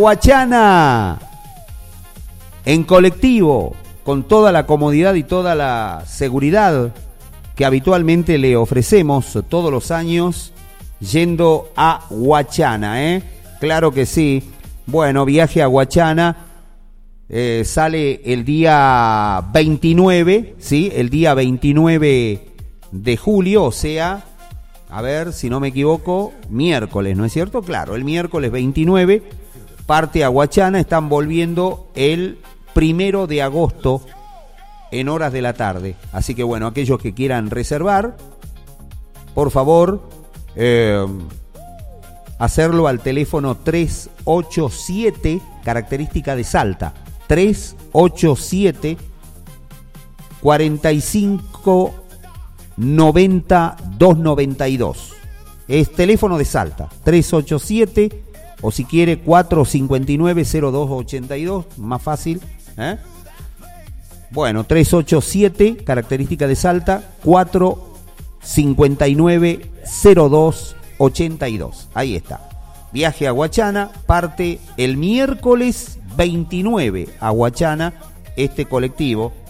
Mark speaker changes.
Speaker 1: Guachana, en colectivo, con toda la comodidad y toda la seguridad que habitualmente le ofrecemos todos los años, yendo a Guachana, Claro que sí. Bueno, viaje a Guachana, sale el día 29, ¿sí? El día 29 de julio, o sea, a ver si no me equivoco, miércoles, ¿no es cierto? Claro, el miércoles 29 parte a Guachana, están volviendo el 1 de agosto en horas de la tarde. Así que bueno, aquellos que quieran reservar, por favor, hacerlo al teléfono 387, característica de Salta, 387 45 90 292. Es teléfono de Salta, 387, o si quiere 459 0282, más fácil, Bueno, 387, característica de Salta, 459 0282. Ahí está. Viaje a Guachana, parte el miércoles 29 a Guachana, este colectivo